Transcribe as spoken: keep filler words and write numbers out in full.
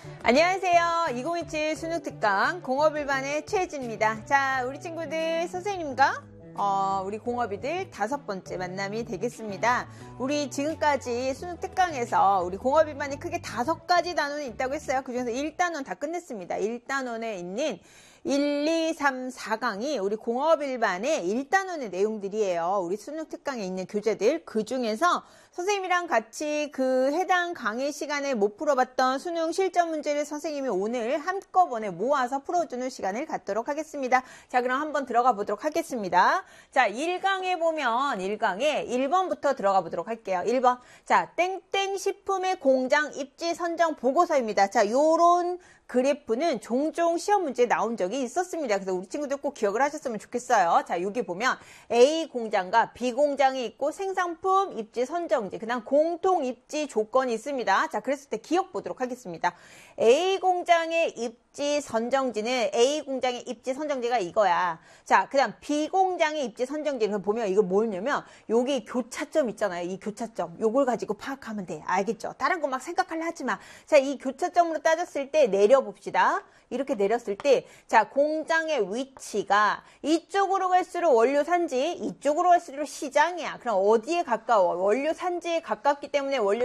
안녕하세요. 이천이십칠 수능특강 공업일반의 최혜진입니다. 자, 우리 친구들 선생님과 어, 우리 공업이들 다섯 번째 만남이 되겠습니다. 우리 지금까지 수능특강에서 우리 공업일반이 크게 다섯 가지 단원이 있다고 했어요. 그중에서 일 단원 다 끝냈습니다. 일 단원에 있는 일, 이, 삼, 사 강이 우리 공업일반의 일 단원의 내용들이에요. 우리 수능특강에 있는 교재들. 그 중에서 선생님이랑 같이 그 해당 강의 시간에 못 풀어봤던 수능 실전 문제를 선생님이 오늘 한꺼번에 모아서 풀어주는 시간을 갖도록 하겠습니다. 자, 그럼 한번 들어가 보도록 하겠습니다. 자, 일 강에 보면 일 강에 일 번부터 들어가 보도록 할게요. 일 번. 자, 땡땡 식품의 공장 입지 선정 보고서입니다. 자, 요런 그래프는 종종 시험 문제에 나온 적이 있었습니다. 그래서 우리 친구들 꼭 기억을 하셨으면 좋겠어요. 자, 여기 보면 A 공장과 B 공장이 있고 생산품 입지 선정지, 그다음 공통 입지 조건이 있습니다. 자, 그랬을 때 기억 보도록 하겠습니다. A 공장의 입지 선정지는 A 공장의 입지 선정지가 이거야. 자, 그다음 B 공장의 입지 선정지를 보면 이거 뭐냐면 여기 교차점 있잖아요. 이 교차점. 요걸 가지고 파악하면 돼. 알겠죠? 다른 거 막 생각하려 하지 마. 자, 이 교차점으로 따졌을 때 내려 봅시다. 이렇게 내렸을 때, 자, 공장의 위치가 이쪽으로 갈수록 원료 산지, 이쪽으로 갈수록 시장이야. 그럼 어디에 가까워? 원료 산지에 가깝기 때문에 원료